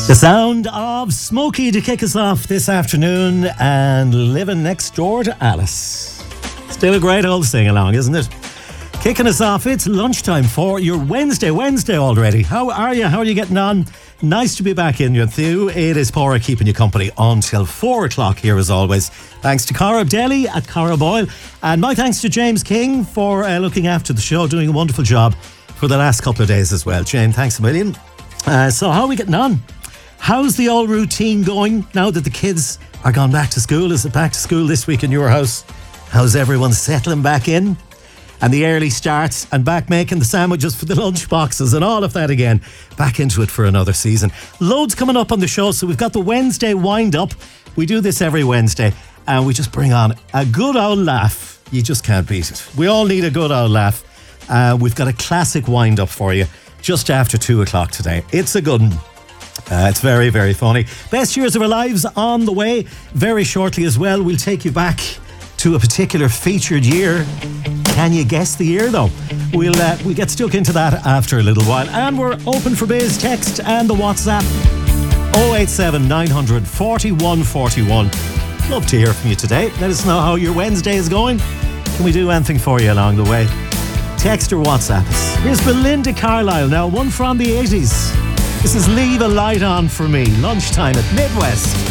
The sound of Smokey to kick us off this afternoon, and Living Next Door to Alice. Still a great old sing-along, isn't it? Kicking us off, it's lunchtime for your Wednesday already. How are you? How are you getting on? Nice to be back in with you. It is Paura keeping you company until 4 o'clock here as always. Thanks to Cara Deli at Cara Boyle. And my thanks to James King for looking after the show, doing a wonderful job for the last couple of days as well. Jane, thanks a million. So how are we getting on? How's the old routine going now that the kids are gone back to school? Is it back to school this week in your house? How's everyone settling back in? And the early starts and back making the sandwiches for the lunch boxes and all of that again. Back into it for another season. Loads coming up on the show. So we've got the Wednesday wind up. We do this every Wednesday and we just bring on a good old laugh. You just can't beat it. We all need a good old laugh. We've got a classic wind up for you just after 2 o'clock today. It's a good one. It's very, very funny. Best years of our lives on the way. Very shortly as well, we'll take you back to a particular featured year. Can you guess the year though? We'll get stuck into that after a little while. And we're open for biz text and the WhatsApp 087 900 4141. Love to hear from you today. Let us know how your Wednesday is going. Can we do anything for you along the way? Text or WhatsApp us. Here's Belinda Carlisle now, one from the 80s. This is Leave a Light On For Me, lunchtime at Midwest.